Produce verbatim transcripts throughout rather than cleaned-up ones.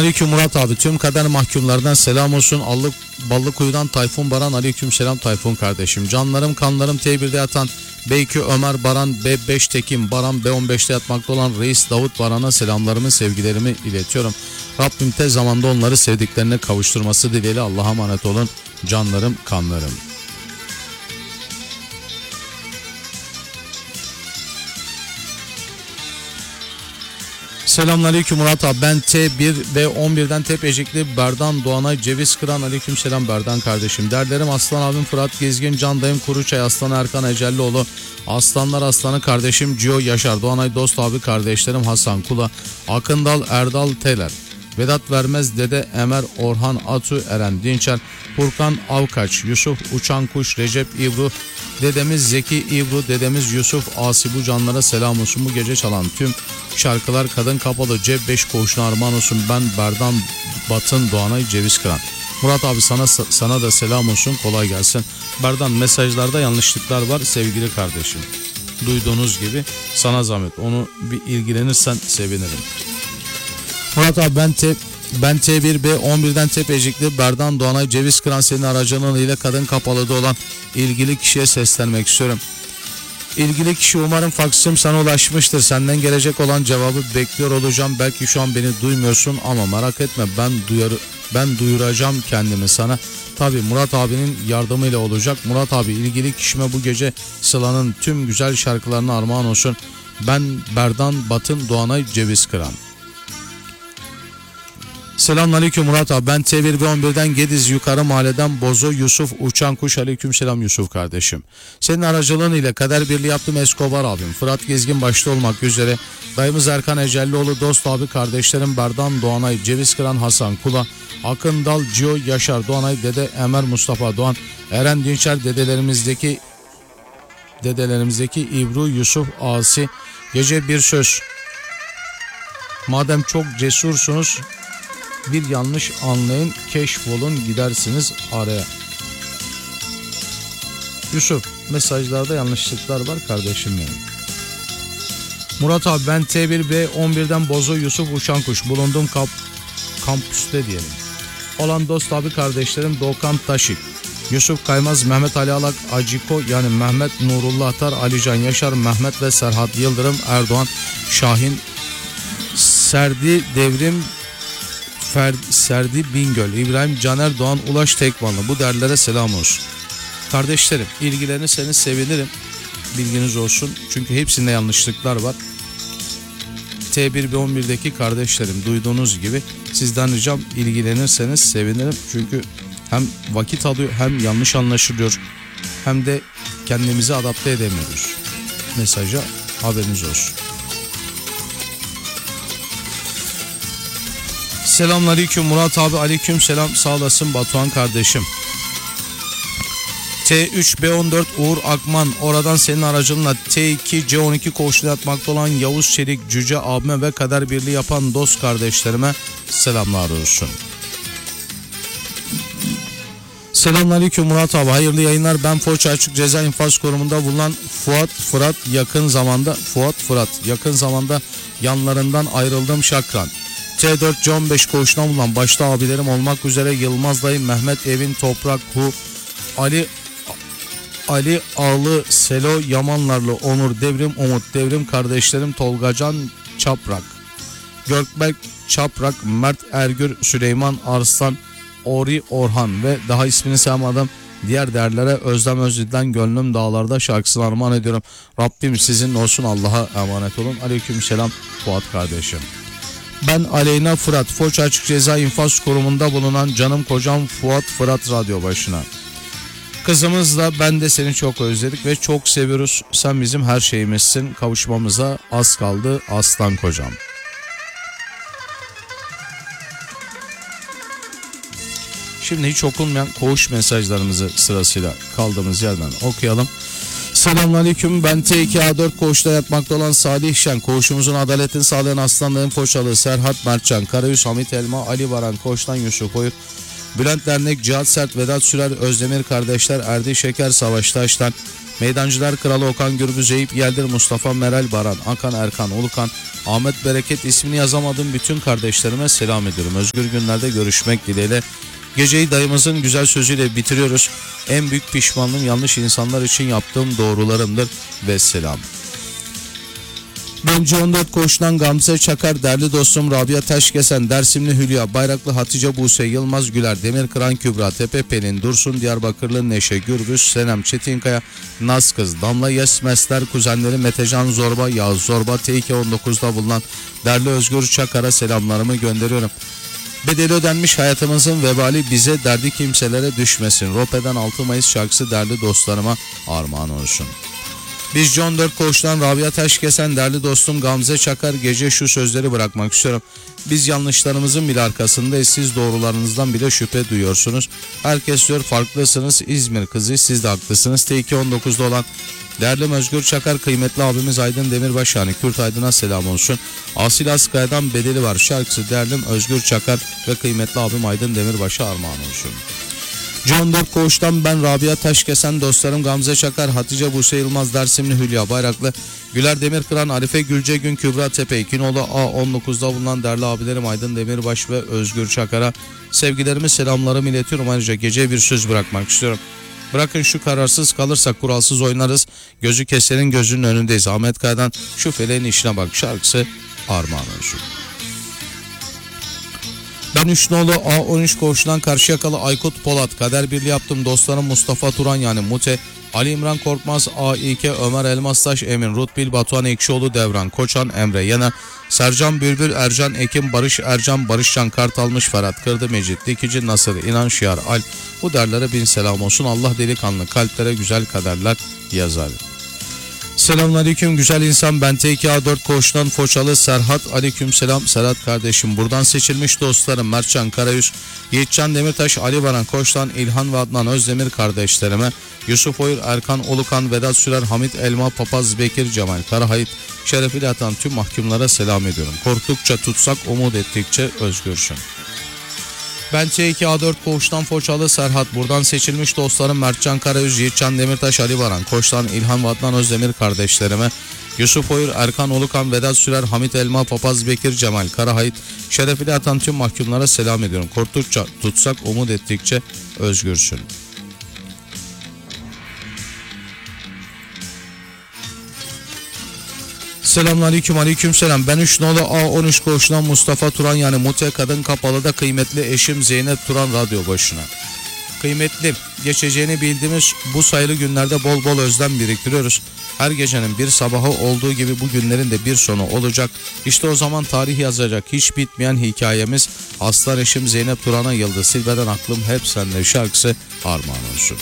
Selamünaleyküm Murat abi. Tüm kader mahkumlardan selam olsun. Allık Ballıkuyu'dan Tayfun Baran. Aleykümselam Tayfun kardeşim. Canlarım kanlarım T bir'de yatan Beyki Ömer Baran, B beş Tekin Baran, B on beş'te yatmakta olan Reis Davut Baran'a selamlarımı, sevgilerimi iletiyorum. Rabbim tez zamanda onları sevdiklerine kavuşturması dileğiyle. Allah'a emanet olun canlarım kanlarım. Selamünaleyküm Murat abi. Ben T bir ve on bir'den Tepecikli Berdan Doğanay Ceviz Kıran. Aleykümselam Berdan kardeşim. Derlerim Aslan abim Fırat Gezgin, Can dayım Kuruçay, Aslan Erkan Ecellioğlu, Aslanlar Aslanı kardeşim Cio Yaşar, Doğanay Dost abi kardeşlerim Hasan Kula, Akındal Erdal Teler, Vedat Vermez, Dede Emer, Orhan Atu, Eren Dinçer, Furkan Avkaç, Yusuf Uçankuş, Recep İbru, dedemiz Zeki İbru, dedemiz Yusuf Asi, bu canlara selam olsun. Bu gece çalan tüm şarkılar Kadın Kapalı, Cep beş koğuşuna armağan olsun. Ben Berdan Batın Doğanay Ceviz Kıran. Murat abi sana sana da selam olsun, kolay gelsin. Berdan, mesajlarda yanlışlıklar var sevgili kardeşim. Duyduğunuz gibi sana zahmet, onu bir ilgilenirsen sevinirim. Murat abi ben te ben T bir B on bir'den Tepecikli Berdan Doğanay Ceviz Kıran, senin aracılığıyla Kadın Kapalı'da olan ilgili kişiye seslenmek istiyorum. İlgili kişi, umarım faksım sana ulaşmıştır. Senden gelecek olan cevabı bekliyor olacağım. Belki şu an beni duymuyorsun ama merak etme, ben duyarı ben duyuracağım kendimi sana. Tabi Murat abinin yardımıyla olacak. Murat abi, ilgili kişime bu gece Sıla'nın tüm güzel şarkılarına armağan olsun. Ben Berdan Batın Doğanay Ceviz Kıran. Selamünaleyküm Murat abi. Ben T bir ve on bir'den Gediz Yukarı Mahalleden Bozo Yusuf Uçankuş. Aleykümselam Yusuf kardeşim. Senin aracılığın ile kader birliği yaptım Escobar abim, Fırat Gezgin başta olmak üzere dayımız Erkan Ecellioğlu, Dost abi kardeşlerim Berdan Doğanay Ceviz Kıran, Hasan Kula, Akındal Cio Yaşar, Doğanay, Dede Emer Mustafa Doğan, Eren Dinçer, dedelerimizdeki dedelerimizdeki İbru Yusuf Asi. Gece bir söz. Madem çok cesursunuz, bir yanlış anlayın, keşfolun, gidersiniz araya. Yusuf, mesajlarda yanlışlıklar var kardeşim benim. Murat abi ben T bir B on bir'den Bozo Yusuf Uçankuş, bulunduğum kamp kampüste diyelim. Olan Dost abi kardeşlerim Doğukan Taşik, Yusuf Kaymaz, Mehmet Ali Alak, Aciko yani Mehmet Nurullah Atar, Alican Yaşar, Mehmet ve Serhat Yıldırım, Erdoğan Şahin, Serdi Devrim, Ferdi, Serdi Bingöl, İbrahim Caner Doğan, Ulaş Tekvanlı, bu derlere selam olsun. Kardeşlerim, ilgilenirseniz sevinirim. Bilginiz olsun. Çünkü hepsinde yanlışlıklar var. T bir ve on bir'deki kardeşlerim, duyduğunuz gibi sizden ricam ilgilenirseniz sevinirim. Çünkü hem vakit alıyor, hem yanlış anlaşılıyor, hem de kendimizi adapte edemiyoruz. Mesaja haberiniz olsun. Selamünaleyküm Murat abi. Aleyküm selam, sağ olasın Batuhan kardeşim. T üç B on dört Uğur Akman, oradan senin aracınla T iki C on iki koğuşuna yatmakta olan Yavuz Çelik Cüce abime ve kader birliği yapan dost kardeşlerime selamlar olsun. Selamünaleyküm Murat abi, hayırlı yayınlar. Ben Foça Açık Ceza İnfaz Kurumu'nda bulunan Fuat Fırat yakın zamanda Fuat Fırat yakın zamanda yanlarından ayrıldığım Şakran. T dört C on beş koğuşuna bulunan başta abilerim olmak üzere Yılmaz dayı, Mehmet Evin, Toprak Hu, Ali Ali Ağlı, Selo Yamanlarlı, Onur Devrim, Umut Devrim kardeşlerim Tolgacan Çaprak, Gökberk Çaprak, Mert Ergür, Süleyman Arslan, Ori Orhan ve daha ismini saymadım diğer değerlere Özlem Özlü'den Gönlüm Dağlarda şarkısını armağan ediyorum. Rabbim sizin olsun, Allah'a emanet olun. Aleykümselam Fuat kardeşim. Ben Aleyna Fırat, Foça Açık Ceza İnfaz Kurumu'nda bulunan canım kocam Fuat Fırat radyo başına. Kızımızla ben de seni çok özledik ve çok seviyoruz. Sen bizim her şeyimizsin. Kavuşmamıza az kaldı aslan kocam. Şimdi hiç okunmayan koğuş mesajlarımızı sırasıyla kaldığımız yerden okuyalım. Selamünaleyküm. Ben T iki A dört koğuşta yatmakta olan Salih Şen, koğuşumuzun adaletini sağlayan aslanların Foçalı Serhat Mertcan, Karayüz Hamit Elma, Ali Varan koğuştan Yusuf Oyur, Bülent Dernek, Cihat Sert, Vedat Sürer, Özdemir kardeşler, Erdi Şeker, Savaş Taş'tan, Meydancılar Kralı Okan Gürbüz, Eyüp Yeldir, Mustafa Meral Baran, Akan Erkan Ulukan, Ahmet Bereket, ismini yazamadığım bütün kardeşlerime selam ediyorum. Özgür günlerde görüşmek dileğiyle. Geceyi dayımızın güzel sözüyle bitiriyoruz. En büyük pişmanlığım yanlış insanlar için yaptığım doğrularımdır ve selam. Benci on dört koğuştan Gamze Çakar, değerli dostum Rabia Taşkesen, Dersimli Hülya, Bayraklı Hatice Buse, Yılmaz Güler, Demirkıran Kübra, Tepe Pelin, Dursun Diyarbakırlı Neşe, Gürbüz, Senem Çetinkaya, Naz Kız, Damla Yesmesler, kuzenleri Metecan Zorba, Yağız Zorba, T iki on dokuzda bulunan değerli Özgür Çakar'a selamlarımı gönderiyorum. Bedeli ödenmiş hayatımızın vebali bize, derdi kimselere düşmesin. Rope'den altı Mayıs şarkısı değerli dostlarıma armağan olsun. Biz on dört koğuştan Rabia Taşkesen, değerli dostum Gamze Çakar, gece şu sözleri bırakmak istiyorum. Biz yanlışlarımızın bile arkasındayız, siz doğrularınızdan bile şüphe duyuyorsunuz. Herkes diyor farklısınız, İzmir kızı, siz de haklısınız. T iki on dokuzda olan değerli Özgür Çakar, kıymetli abimiz Aydın Demirbaş, yani Kürt Aydın'a selam olsun. Asil Askaya'dan bedeli var şarkısı değerli Özgür Çakar ve kıymetli abim Aydın Demirbaş'a armağan olsun. on dört koğuştan ben Rabia Taşkesen, dostlarım Gamze Çakar, Hatice Buse Yılmaz, Dersimli Hülya Bayraklı, Güler Demirkıran, Arife Gülcegün, Kübra Tepe, İkinoğlu A on dokuzda bulunan değerli abilerim Aydın Demirbaş ve Özgür Çakar'a sevgilerimi, selamlarımı iletiyorum. Ayrıca geceye bir söz bırakmak istiyorum. Bırakın şu kararsız kalırsak kuralsız oynarız, gözü kesenin gözünün önündeyiz. Ahmet Kaya'dan şu feleğin işine bak şarkısı armağan olsun. Ben Üçnoğlu A on üç koğuşundan Karşıyakalı Aykut Polat, kader birliği yaptım dostlarım Mustafa Turan, yani Mute, Ali İmran Korkmaz, A İK, Ömer Elmastaş, Emin Rutbil, Batuhan Ekşioğlu, Devran Koçan, Emre Yener, Sercan Bülbül, Ercan Ekim, Barış Ercan, Barışcan Kartalmış, Ferhat Kırdı, Mecit Dikici, Nasır İnan, Şiar Alp, bu derlere bin selam olsun. Allah delikanlı kalplere güzel kaderler yazar. Selamünaleyküm güzel insan, ben T iki A dört koğuştan Foçalı Serhat, aleykümselam Serhat kardeşim. Buradan seçilmiş dostlarım Mertcan Karayüz, Yiğitcan Demirtaş, Ali Baran Koçtan, İlhan ve Adnan Özdemir kardeşlerime, Yusuf Oyur, Erkan Olukan, Vedat Sürer, Hamit Elma, Papaz Bekir, Cemal Karahayit, şerefiyle atan tüm mahkumlara selam ediyorum. Korktukça tutsak, umut ettikçe özgürsün. Ben T iki A dört koğuştan Foçalı Serhat, buradan seçilmiş dostlarım Mertcan Karayüz, Yiğitcan Demirtaş, Ali Baran Koçtan, İlhan ve Adnan Özdemir kardeşlerime, Yusuf Oyur, Erkan Olukan, Vedat Sürer, Hamit Elma, Papaz Bekir, Cemal Karahayit, şerefiyle atan tüm mahkumlara selam ediyorum. Korktukça tutsak, umut ettikçe özgürsün. Selamünaleyküm, aleykümselam. Ben Üçnoğlu A on üç koğuşundan Mustafa Turan, yani Mute Kadın Kapalı'da kıymetli eşim Zeynep Turan radyo başına. Kıymetli, geçeceğini bildiğimiz bu sayılı günlerde bol bol özlem biriktiriyoruz. Her gecenin bir sabahı olduğu gibi bu günlerin de bir sonu olacak. İşte o zaman tarih yazacak hiç bitmeyen hikayemiz aslan eşim Zeynep Turan'a Yıldız Silbe'den Aklım Hep Sende şarkısı armağan olsun.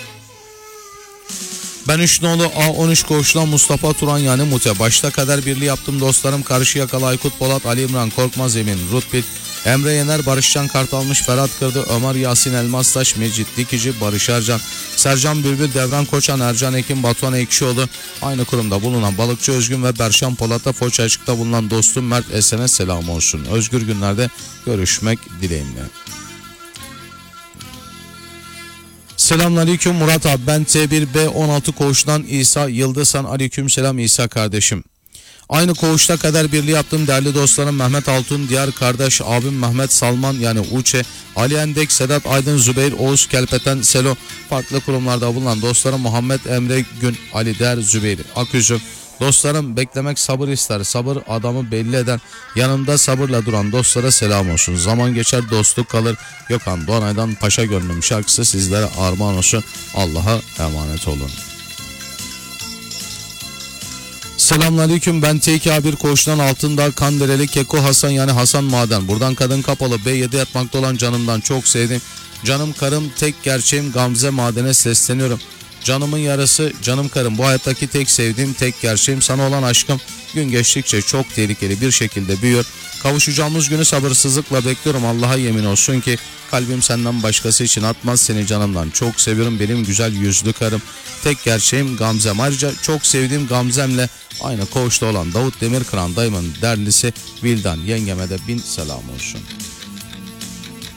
Ben Üçnoğlu A on üç koğuşundan Mustafa Turan, yani Mute, başta kader birliği yaptım dostlarım Karşıyakalı Aykut Polat, Ali İmran Korkmaz, Emin Rutbil, Emre Yener, Barışcan Kartalmış, Ferhat Kırdı, Ömer Yasin Elmastaş, Mecit Dikici, Barış Ercan, Sercan Bülbül, Devran Koçan, Ercan Ekim, Batuhan Ekşioğlu, aynı kurumda bulunan Balıkçı Özgün ve Berşan Polat'a, Foça Açık'ta bulunan dostum Mert Esen'e selam olsun. Özgür günlerde görüşmek dileğimle. Selamünaleyküm Murat abi, ben T bir B on altı koğuştan İsa Yıldızhan, aleykümselam İsa kardeşim. Aynı koğuşta kader birliği yaptım değerli dostlarım Mehmet Altun, diğer kardeş abim Mehmet Salman, yani Uçe, Ali Endek, Sedat Aydın, Zübeyir, Oğuz Kelpeten, Selo, farklı kurumlarda bulunan dostlarım Muhammed Emre Gün, Ali Der, Zübeyir Aküzüm. Dostlarım beklemek sabır ister, sabır adamı belli eden, yanında sabırla duran dostlara selam olsun. Zaman geçer dostluk kalır. Gökhan Doğanay'dan Paşa Gönlüm şarkısı sizlere armağan olsun. Allah'a emanet olun. Selamünaleyküm, ben T iki A bir koğuştan Altındağ Kandereli Keko Hasan, yani Hasan Maden. Buradan Kadın Kapalı B yedi yatmakta olan canımdan çok sevdim. Canım karım, tek gerçeğim Gamze Maden'e sesleniyorum. Canımın yarısı, canım karım, bu hayattaki tek sevdiğim, tek gerçeğim, sana olan aşkım gün geçtikçe çok tehlikeli bir şekilde büyüyor. Kavuşacağımız günü sabırsızlıkla bekliyorum. Allah'a yemin olsun ki kalbim senden başkası için atmaz, seni canımdan çok seviyorum benim güzel yüzlü karım, tek gerçeğim Gamzem. Ayrıca çok sevdiğim Gamzem'le aynı koğuşta olan Davut Demirkıran dayımın derlisi Vildan yengeme de bin selam olsun.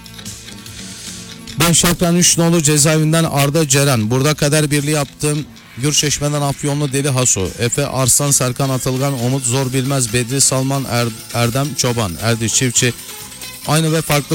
Ben Şakran Üçnoğlu cezaevinden Arda Ceren. Burada kader birliği yaptığım Gürçeşme'den Afyonlu Deli Haso, Efe Arslan, Serkan Atılgan, Umut Zor Bilmez, Bedri Salman, Er- Erdem Çoban, Erdi Çiftçi. Aynı ve farklı